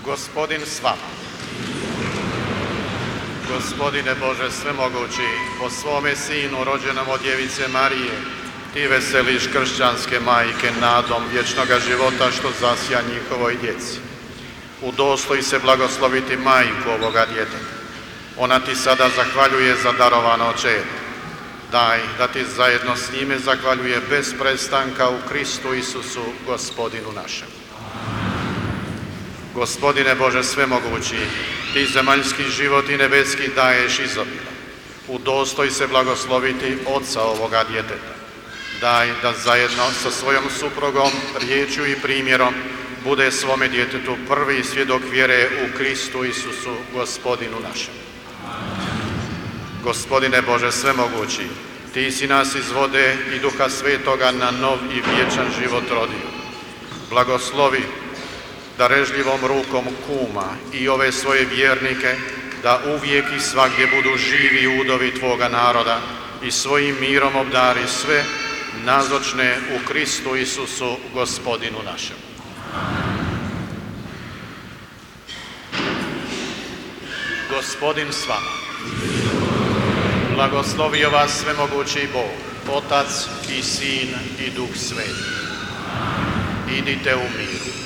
Gospodin s vama. Gospodine Bože svemogući, po svome Sinu, rođenom od Djevice Marije, Ti veseliš kršćanske majke nadom vječnoga života što zasja njihovoj djeci. Udostoj se blagosloviti majku ovoga djeteta. Ona Ti sada zahvaljuje za darovano čedo. Daj da Ti zajedno s njime zahvaljuje bez prestanka u Kristu Isusu, Gospodinu našem. Gospodine Bože svemogući, Ti zemaljski život i nebeski daješ izobilno. Udostoj se blagosloviti oca ovoga djeteta. Daj da zajedno sa svojom suprugom, riječju i primjerom bude svome djetetu prvi svjedok vjere u Kristu Isusu, Gospodinu našem. Gospodine Bože svemogući, Ti si nas iz vode i Duha Svetoga na nov i vječan život rodio. Blagoslovi darežljivom rukom kuma i ove svoje vjernike da uvijek i svagdje budu živi udovi Tvoga naroda i svojim mirom obdari sve nazočne u Kristu Isusu, Gospodinu našem. Gospodin s vama. Blagoslovio vas svemogući Bog, Otac i Sin i Duh Sveti. Idite u miru.